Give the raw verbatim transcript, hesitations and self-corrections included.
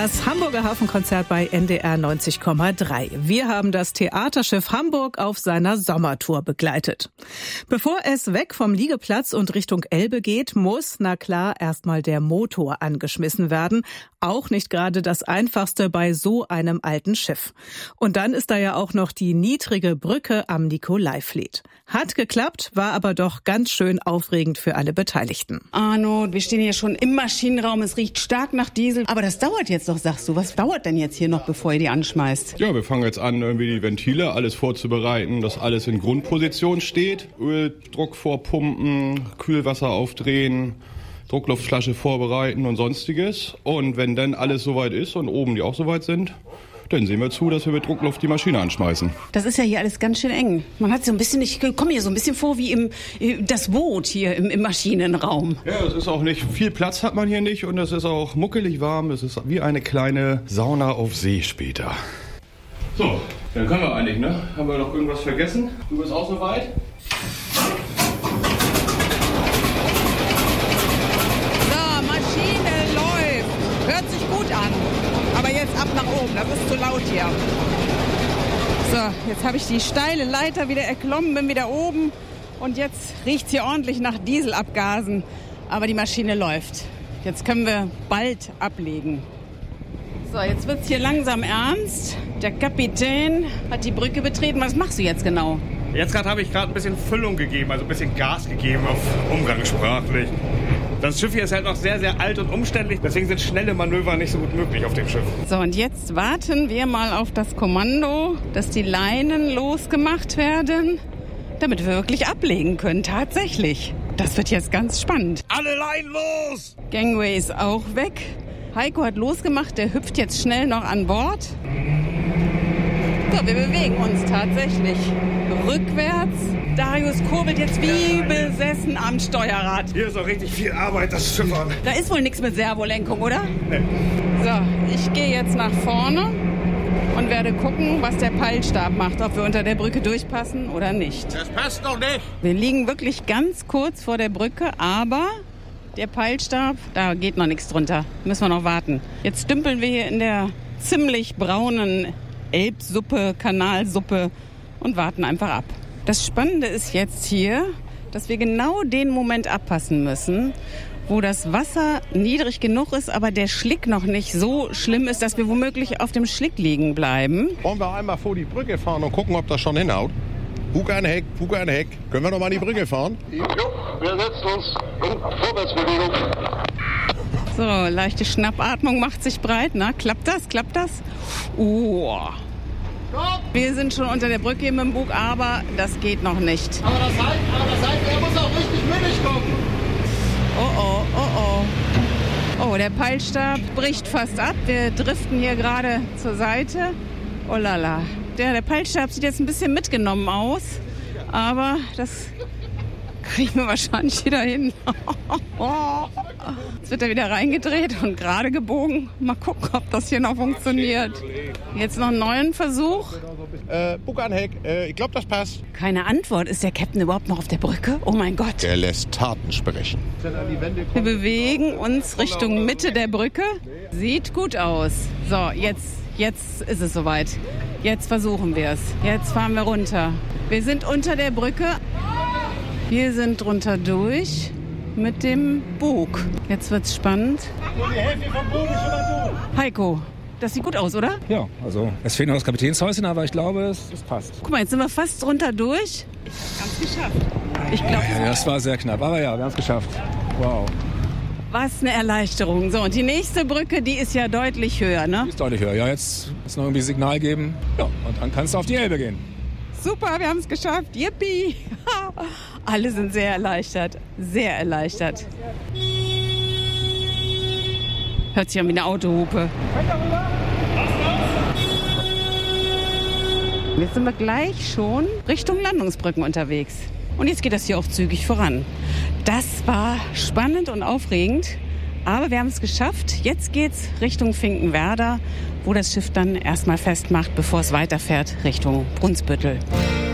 Das Hamburger Hafenkonzert bei N D R neunzig Komma drei. Wir haben das Theaterschiff Hamburg auf seiner Sommertour begleitet. Bevor es weg vom Liegeplatz und Richtung Elbe geht, muss, na klar, erstmal der Motor angeschmissen werden. Auch nicht gerade das Einfachste bei so einem alten Schiff. Und dann ist da ja auch noch die niedrige Brücke am Nikolaivliet. Hat geklappt, war aber doch ganz schön aufregend für alle Beteiligten. Arno, wir stehen hier schon im Maschinenraum. Es riecht stark nach Diesel. Aber das dauert jetzt noch, sagst du. Was dauert denn jetzt hier noch, bevor ihr die anschmeißt? Ja, wir fangen jetzt an, irgendwie die Ventile, alles vorzubereiten, dass alles in Grundposition steht. Öldruck vorpumpen, Kühlwasser aufdrehen, Druckluftflasche vorbereiten und sonstiges. Und wenn dann alles soweit ist und oben die auch soweit sind, dann sehen wir zu, dass wir mit Druckluft die Maschine anschmeißen. Das ist ja hier alles ganz schön eng. Man hat so ein bisschen, ich komme hier so ein bisschen vor wie im das Boot hier im, im Maschinenraum. Ja, es ist auch nicht, viel Platz hat man hier nicht und es ist auch muckelig warm. Es ist wie eine kleine Sauna auf See später. So, dann können wir eigentlich, ne? Haben wir noch irgendwas vergessen? Du bist auch soweit? So, Maschine läuft. Hört sich gut an. Aber jetzt ab nach oben, das ist zu laut hier. So, jetzt habe ich die steile Leiter wieder erklommen, bin wieder oben. Und jetzt riecht es hier ordentlich nach Dieselabgasen. Aber die Maschine läuft. Jetzt können wir bald ablegen. So, jetzt wird es hier langsam ernst. Der Kapitän hat die Brücke betreten. Was machst du jetzt genau? Jetzt gerade habe ich gerade ein bisschen Füllung gegeben, also ein bisschen Gas gegeben, auf umgangssprachlich. Das Schiff hier ist halt noch sehr, sehr alt und umständlich. Deswegen sind schnelle Manöver nicht so gut möglich auf dem Schiff. So, und jetzt warten wir mal auf das Kommando, dass die Leinen losgemacht werden, damit wir wirklich ablegen können. Tatsächlich. Das wird jetzt ganz spannend. Alle Leinen los! Gangway ist auch weg. Heiko hat losgemacht, der hüpft jetzt schnell noch an Bord. So, wir bewegen uns tatsächlich rückwärts. Darius kurbelt jetzt wie besessen am Steuerrad. Hier ist auch richtig viel Arbeit, das Schiffern. Da ist wohl nichts mit Servolenkung, oder? Nee. So, ich gehe jetzt nach vorne und werde gucken, was der Peilstab macht, ob wir unter der Brücke durchpassen oder nicht. Das passt doch nicht. Wir liegen wirklich ganz kurz vor der Brücke, aber der Peilstab, da geht noch nichts drunter. Müssen wir noch warten. Jetzt dümpeln wir hier in der ziemlich braunen Elbsuppe, Kanalsuppe und warten einfach ab. Das Spannende ist jetzt hier, dass wir genau den Moment abpassen müssen, wo das Wasser niedrig genug ist, aber der Schlick noch nicht so schlimm ist, dass wir womöglich auf dem Schlick liegen bleiben. Wollen wir einmal vor die Brücke fahren und gucken, ob das schon hinhaut? Bug ein Heck, Bug ein Heck. Können wir noch mal an die Brücke fahren? Jo, wir setzen uns in Vorwärtsbewegung. So, leichte Schnappatmung macht sich breit. Na, klappt das? Klappt das? Oh. Wir sind schon unter der Brücke mit dem Bug, aber das geht noch nicht. Aber das heißt, aber das heißt, er muss auch richtig mittig gucken. Oh, oh, oh, oh. Oh, der Peilstab bricht fast ab. Wir driften hier gerade zur Seite. Oh lala. Der, der Peilstab sieht jetzt ein bisschen mitgenommen aus, aber das kriegen wir wahrscheinlich wieder hin. Jetzt wird er wieder reingedreht und gerade gebogen. Mal gucken, ob das hier noch funktioniert. Jetzt noch einen neuen Versuch. Äh, Bug ein Heck, äh, ich glaube, das passt. Keine Antwort. Ist der Captain überhaupt noch auf der Brücke? Oh mein Gott. Der lässt Taten sprechen. Wir bewegen uns Richtung Mitte der Brücke. Sieht gut aus. So, jetzt, jetzt ist es soweit. Jetzt versuchen wir es. Jetzt fahren wir runter. Wir sind unter der Brücke. Wir sind drunter durch mit dem Bug. Jetzt wird's spannend. Die Hälfte vom Bogen ist schon mal durch. Heiko, das sieht gut aus, oder? Ja, also es fehlt noch das Kapitänshäuschen, aber ich glaube, es, es passt. Guck mal, jetzt sind wir fast drunter durch. Wir haben es geschafft. Ich glaube, Ja, das war sehr knapp, aber ja, wir haben es geschafft. Wow. was eine Erleichterung. So, und die nächste Brücke, die ist ja deutlich höher, ne? Die ist deutlich höher. Ja, jetzt muss noch irgendwie Signal geben. Ja, und dann kannst du auf die Elbe gehen. Super, wir haben es geschafft. Yippie! Alle sind sehr erleichtert. Sehr erleichtert. Hört sich an wie eine Autohupe. Jetzt sind wir gleich schon Richtung Landungsbrücken unterwegs. Und jetzt geht das hier auch zügig voran. Das war spannend und aufregend. Aber wir haben es geschafft. Jetzt geht's Richtung Finkenwerder, wo das Schiff dann erstmal festmacht, bevor es weiterfährt Richtung Brunsbüttel.